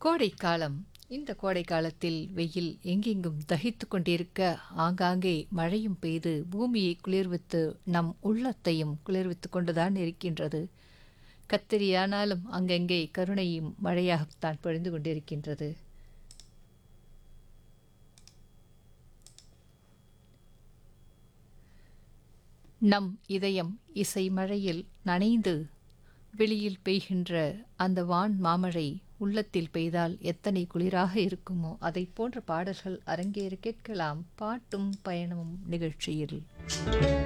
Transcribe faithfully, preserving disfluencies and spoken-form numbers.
கோடைக்காலம். இந்த கோடை காலத்தில் வெயில் எங்கெங்கும் தகித்து கொண்டிருக்க, ஆங்காங்கே மழையும் பெய்து பூமியை குளிர்வித்து நம் உள்ளத்தையும் குளிர்வித்துக் கொண்டுதான் இருக்கின்றது. கத்திரியானாலும் அங்கங்கே கருணையும் மழையாகத்தான் பொழிந்து கொண்டிருக்கின்றது. நம் இதயம் இசை மழையில் நனைந்து வெளியில் பெய்கின்ற அந்த வான் மாமழை உள்ளத்தில் பெய்தால் எத்தனை குளிராக இருக்குமோ அதை போன்ற பாடல்கள் அரங்கேற கேட்கலாம் பாட்டும் பயணமும் நிகழ்ச்சியில்.